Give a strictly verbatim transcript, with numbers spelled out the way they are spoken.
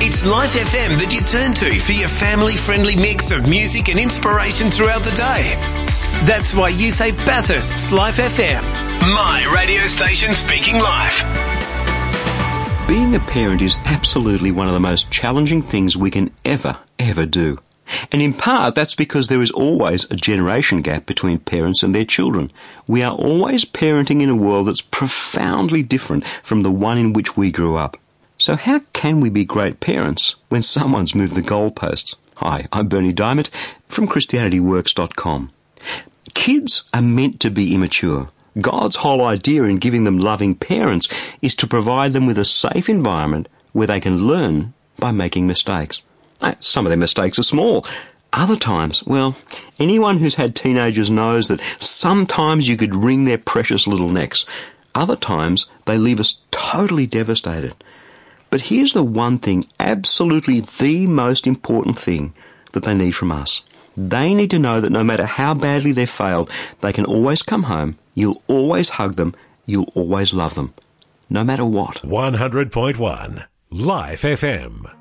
It's Life F M that you turn to for your family-friendly mix of music and inspiration throughout the day. That's why you say Bathurst's Life F M. My radio station speaking life. Being a parent is absolutely one of the most challenging things we can ever, ever do. And in part, that's because there is always a generation gap between parents and their children. We are always parenting in a world that's profoundly different from the one in which we grew up. So how can we be great parents when someone's moved the goalposts? Hi, I'm Bernie Diamond from Christianity Works dot com. Kids are meant to be immature. God's whole idea in giving them loving parents is to provide them with a safe environment where they can learn by making mistakes. Some of their mistakes are small. Other times, well, anyone who's had teenagers knows that sometimes you could wring their precious little necks. Other times, they leave us totally devastated. But here's the one thing, absolutely the most important thing that they need from us. They need to know that no matter how badly they've failed, they can always come home, you'll always hug them, you'll always love them. No matter what. one hundred point one Life F M.